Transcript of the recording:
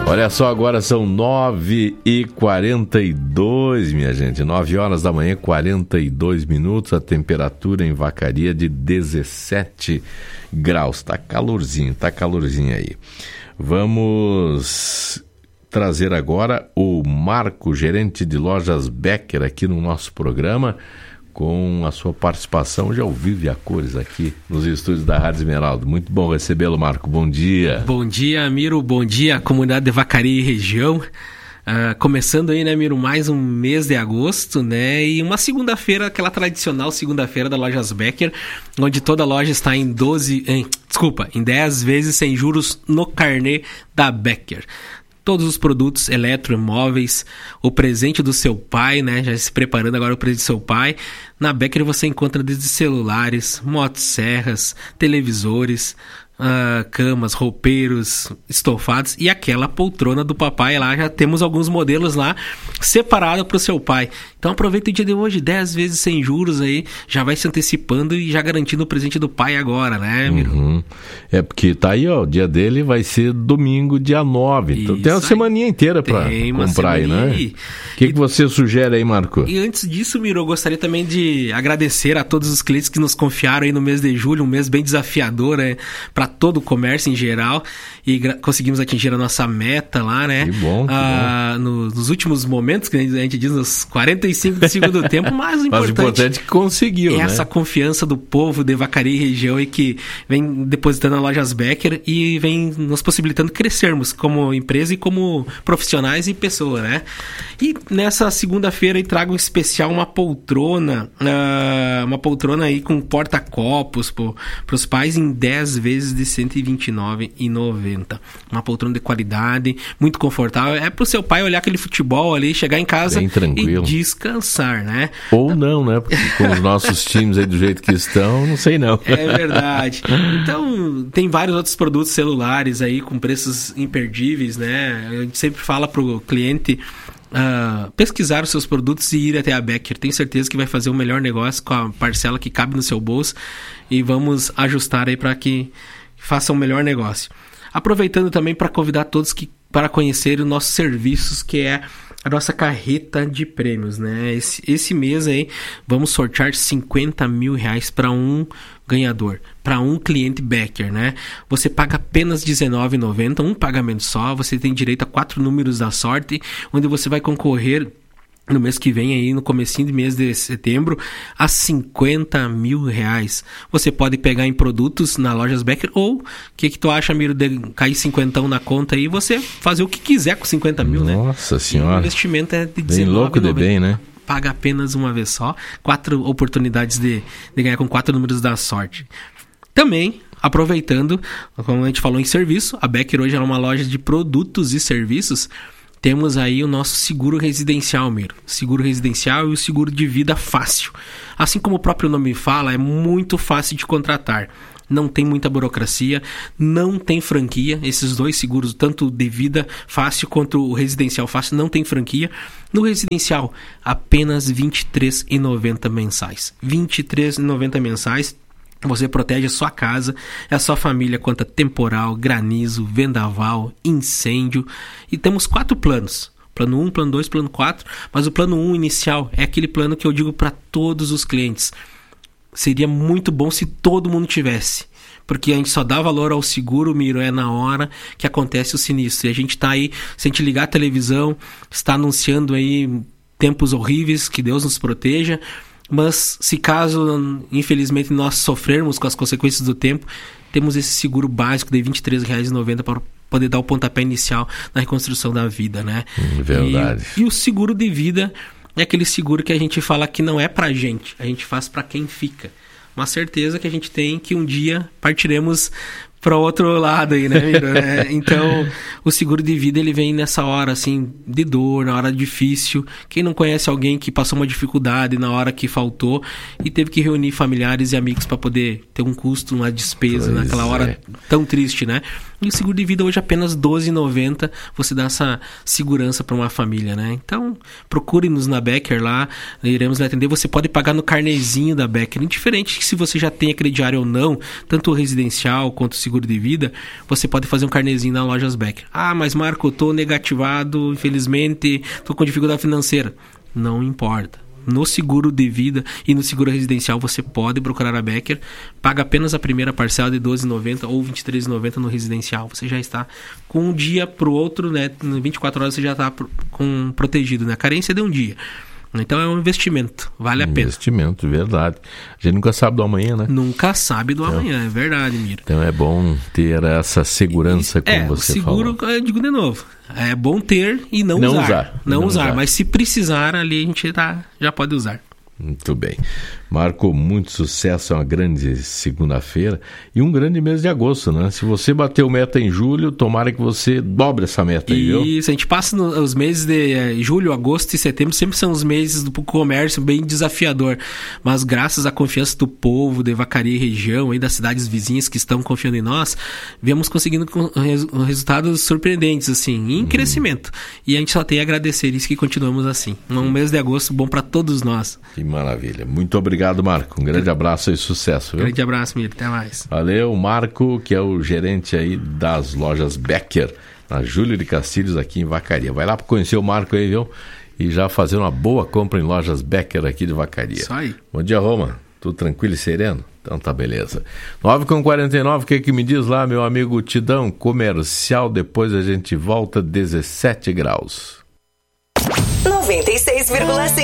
Olha só, agora são 9h42, minha gente. 9 horas da manhã, 42 minutos. A temperatura em Vacaria de 17 graus. Tá calorzinho aí. Vamos trazer agora o Marco, gerente de lojas Becker, aqui no nosso programa, com a sua participação já ao vivo e a cores aqui nos estúdios da Rádio Esmeralda. Muito bom recebê-lo, Marco. Bom dia. Bom dia, Miro. Bom dia, comunidade de Vacaria e região. Começando aí, né, Miro, mais um mês de agosto, né, e uma segunda-feira, aquela tradicional segunda-feira da Lojas Becker, onde toda loja está em 10 vezes sem juros no carnê da Becker. Todos os produtos eletromóveis, o presente do seu pai, né? Já se preparando agora o presente do seu pai. Na Becker você encontra desde celulares, motosserras, televisores, camas, roupeiros, estofados e aquela poltrona do papai lá. Já temos alguns modelos lá separados para o seu pai. Então aproveita o dia de hoje, 10 vezes sem juros aí, já vai se antecipando e já garantindo o presente do pai agora, né, Miro? Uhum. É porque tá aí, ó, o dia dele vai ser domingo, dia 9. Então tem uma semaninha inteira para comprar aí, né? O que você sugere aí, Marco? E antes disso, Miro, eu gostaria também de agradecer a todos os clientes que nos confiaram aí no mês de julho, um mês bem desafiador, né, para todo o comércio em geral, e conseguimos atingir a nossa meta lá, né? Que bom. Nos últimos momentos, que a gente diz, nos 45 do segundo tempo, mas o importante é que conseguiu, é, né? Essa confiança do povo de Vacaria e região e que vem depositando na Lojas Becker e vem nos possibilitando crescermos como empresa e como profissionais e pessoa, né? E nessa segunda-feira eu trago em especial uma poltrona aí com porta-copos para os pais em 10 vezes de R$ 129,90. Uma poltrona de qualidade, muito confortável. É pro seu pai olhar aquele futebol ali, chegar em casa e descansar, né? Ou não, né? Porque com os nossos times aí do jeito que estão, não sei não. É verdade. Então, tem vários outros produtos celulares aí com preços imperdíveis, né? A gente sempre fala pro cliente pesquisar os seus produtos e ir até a Becker. Tenho certeza que vai fazer o melhor negócio com a parcela que cabe no seu bolso e vamos ajustar aí para que faça um melhor negócio. Aproveitando também para convidar todos para conhecer os nossos serviços, que é a nossa carreta de prêmios, né? Esse mês aí vamos sortear R$50 mil para um ganhador, para um cliente Becker, né? Você paga apenas R$19,90, um pagamento só, você tem direito a 4 números da sorte, onde você vai concorrer no mês que vem, aí no comecinho de mês de setembro, a R$50 mil. Você pode pegar em produtos na Lojas Becker, ou o que tu acha, Miro, de cair 50 na conta aí e você fazer o que quiser com 50 mil, né? Nossa senhora. O investimento é de R$19,90. Bem louco de bem, né? Paga apenas uma vez só, 4 oportunidades de ganhar com 4 números da sorte. Também, aproveitando, como a gente falou em serviço, a Becker hoje é uma loja de produtos e serviços. Temos aí o nosso seguro residencial, Miro. Seguro residencial e o seguro de vida fácil. Assim como o próprio nome fala, é muito fácil de contratar. Não tem muita burocracia, não tem franquia. Esses dois seguros, tanto de vida fácil quanto o residencial fácil, não tem franquia. No residencial, apenas R$ 23,90 mensais. R$ 23,90 mensais. Você protege a sua casa, a sua família contra temporal, granizo, vendaval, incêndio. E temos 4 planos. Plano 1, plano 2, plano 4. Mas o plano 1 inicial é aquele plano que eu digo para todos os clientes. Seria muito bom se todo mundo tivesse. Porque a gente só dá valor ao seguro, Miro, na hora que acontece o sinistro. E a gente está aí, se a gente ligar a televisão, está anunciando aí tempos horríveis, que Deus nos proteja. Mas se caso, infelizmente, nós sofrermos com as consequências do tempo, temos esse seguro básico de R$ 23,90 para poder dar o pontapé inicial na reconstrução da vida, né? Verdade. E o seguro de vida é aquele seguro que a gente fala que não é pra gente, a gente faz para quem fica. Uma certeza que a gente tem que um dia partiremos para o outro lado aí, né, Miro? Então, o seguro de vida, ele vem nessa hora, assim, de dor, na hora difícil. Quem não conhece alguém que passou uma dificuldade na hora que faltou e teve que reunir familiares e amigos para poder ter um custo, uma despesa naquela hora tão triste, né? E o seguro de vida hoje apenas R$12,90, você dá essa segurança para uma família, né? Então, procure-nos na Becker lá, iremos lhe atender. Você pode pagar no carnezinho da Becker, indiferente se você já tenha crediário ou não, tanto o residencial quanto o seguro de vida, você pode fazer um carnezinho na Lojas Becker. Ah, mas Marco, eu tô negativado, infelizmente, tô com dificuldade financeira. Não importa. No seguro de vida e no seguro residencial você pode procurar a Becker, paga apenas a primeira parcela de R$12,90 ou R$23,90 no residencial. Você já está com um dia para o outro, né? Em 24 horas você já está protegido, né? A carência é de um dia. Então é um investimento, vale a pena. Investimento, verdade. A gente nunca sabe do amanhã, né? Nunca sabe do amanhã, é verdade, Miro. Então é bom ter essa segurança, como você falou. O seguro, eu digo de novo, é bom ter e não usar. Mas se precisar, ali a gente já pode usar. Muito bem. Marco, muito sucesso, é uma grande segunda-feira e um grande mês de agosto, né? Se você bateu meta em julho, tomara que você dobre essa meta aí, viu? Isso, a gente passa os meses de julho, agosto e setembro, sempre são os meses do comércio bem desafiador, mas graças à confiança do povo, de Vacaria e região, aí das cidades vizinhas que estão confiando em nós, viemos conseguindo resultados surpreendentes, assim, em crescimento. E a gente só tem a agradecer isso, que continuamos assim. Um mês de agosto bom para todos nós. Que maravilha. Muito obrigado, Marco. Um grande abraço e sucesso. Viu? Grande abraço, Miro. Até mais. Valeu, Marco, que é o gerente aí das Lojas Becker, na Júlio de Castilhos, aqui em Vacaria. Vai lá para conhecer o Marco aí, viu? E já fazer uma boa compra em Lojas Becker aqui de Vacaria. Isso aí. Bom dia, Roma. Tudo tranquilo e sereno? Então tá, beleza. 9h49, o que me diz lá, meu amigo Tidão? Comercial, depois a gente volta, 17 graus. 96,5